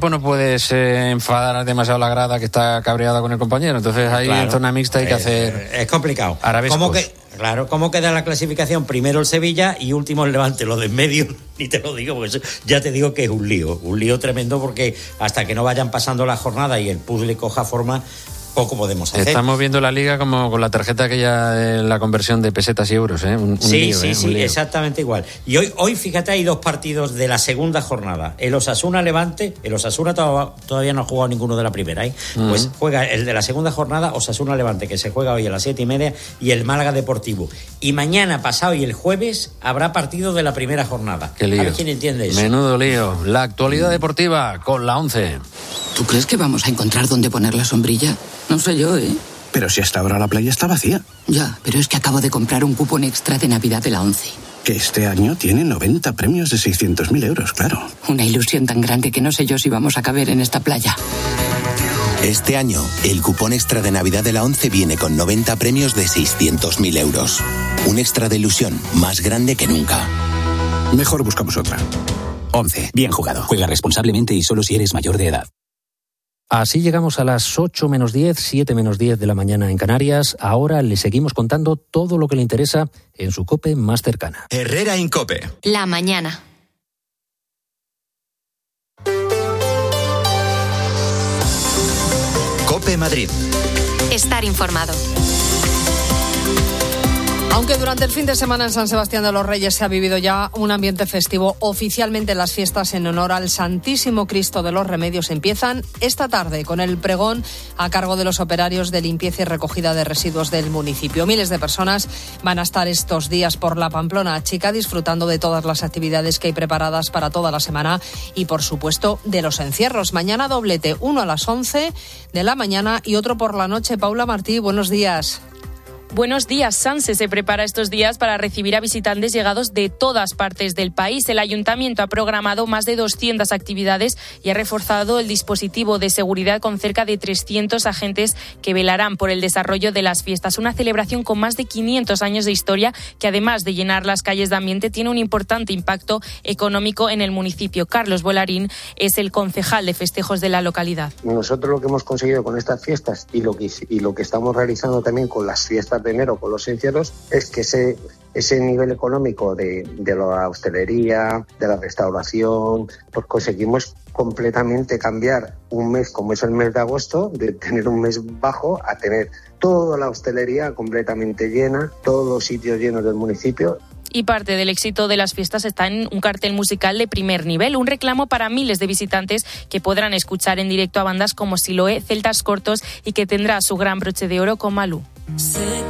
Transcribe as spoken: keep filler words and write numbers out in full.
tiempo no puedes eh, enfadar demasiado la grada que está cabreada con el compañero. Entonces ahí claro, en zona mixta hay que hacer... Es complicado. Arabescos. ¿Cómo que, claro, ¿cómo queda la clasificación? Primero el Sevilla y último el Levante. Lo de en medio, ni te lo digo, porque eso, ya te digo que es un lío. Un lío tremendo porque hasta que no vayan pasando la jornada y el puzzle coja forma... poco podemos hacer. Estamos viendo la liga como con la tarjeta aquella de la conversión de pesetas y euros, ¿eh? Un, un sí, lío, sí, ¿eh? sí, Un lío. Exactamente igual. Y hoy, hoy, fíjate, hay dos partidos de la segunda jornada. El Osasuna-Levante, el Osasuna to- todavía no ha jugado ninguno de la primera, ¿eh? Uh-huh. Pues juega el de la segunda jornada, Osasuna-Levante, que se juega hoy a las siete y media, y el Málaga Deportivo. Y mañana, pasado y el jueves, habrá partido de la primera jornada. Qué lío. A ver quién entiende eso. Menudo lío. La actualidad deportiva con la once. ¿Tú crees que vamos a encontrar dónde poner la sombrilla? No sé yo, ¿eh? Pero si hasta ahora la playa está vacía. Ya, pero es que acabo de comprar un cupón extra de Navidad de la once. Que este año tiene noventa premios de seiscientos mil euros, claro. Una ilusión tan grande que no sé yo si vamos a caber en esta playa. Este año, el cupón extra de Navidad de la once viene con noventa premios de seiscientos mil euros. Un extra de ilusión más grande que nunca. Mejor buscamos otra. once. Bien jugado. Juega responsablemente y solo si eres mayor de edad. Así llegamos a las ocho menos diez, siete menos diez de la mañana en Canarias. Ahora le seguimos contando todo lo que le interesa en su COPE más cercana. Herrera Incope. La mañana. COPE Madrid. Estar informado. Aunque durante el fin de semana en San Sebastián de los Reyes se ha vivido ya un ambiente festivo, oficialmente las fiestas en honor al Santísimo Cristo de los Remedios empiezan esta tarde con el pregón a cargo de los operarios de limpieza y recogida de residuos del municipio. Miles de personas van a estar estos días por la Pamplona Chica disfrutando de todas las actividades que hay preparadas para toda la semana y, por supuesto, de los encierros. Mañana doblete, uno a las once de la mañana y otro por la noche. Paula Martí, buenos días. Buenos días. Sanse se prepara estos días para recibir a visitantes llegados de todas partes del país. El ayuntamiento ha programado más de doscientas actividades y ha reforzado el dispositivo de seguridad con cerca de trescientos agentes que velarán por el desarrollo de las fiestas. Una celebración con más de quinientos años de historia que, además de llenar las calles de ambiente, tiene un importante impacto económico en el municipio. Carlos Volarín es el concejal de festejos de la localidad. Nosotros lo que hemos conseguido con estas fiestas y lo que, y lo que estamos realizando también con las fiestas de enero con los encierros es que ese, ese nivel económico de, de la hostelería, de la restauración, pues conseguimos completamente cambiar un mes como es el mes de agosto, de tener un mes bajo a tener toda la hostelería completamente llena, todos los sitios llenos del municipio. Y parte del éxito de las fiestas está en un cartel musical de primer nivel, un reclamo para miles de visitantes que podrán escuchar en directo a bandas como Siloé, Celtas Cortos y que tendrá su gran broche de oro con Malú. Sé